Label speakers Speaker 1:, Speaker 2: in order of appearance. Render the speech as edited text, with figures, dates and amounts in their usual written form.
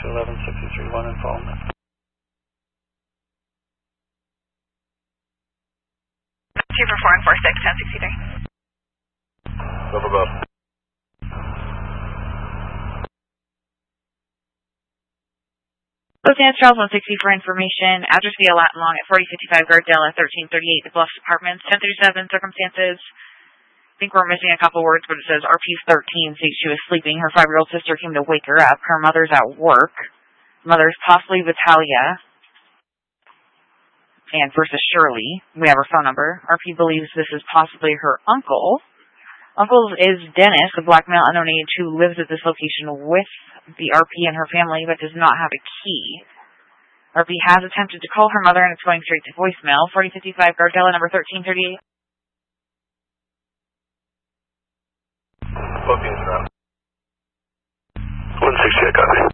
Speaker 1: to 1163-1 and following that.
Speaker 2: Two for 4 and 46, 1063.
Speaker 3: Over above.
Speaker 2: Los Angeles Charles 160 for information. Address via Latin Long at 4055 Gardella, 1338 The Bluffs Apartments, 1037 circumstances. I think we're missing a couple words, but it says RP13 states she was sleeping. Her 5-year-old sister came to wake her up. Her mother's at work. Mother's possibly Vitalia. And first is Shirley. We have her phone number. RP believes this is possibly her uncle. Uncle is Dennis, a black male unknown age who lives at this location with the RP and her family but does not have a key. RP has attempted to call her mother and it's going straight to voicemail. 4055 Gardella, number 1338.
Speaker 3: Bookings are up.
Speaker 1: 160, I copy.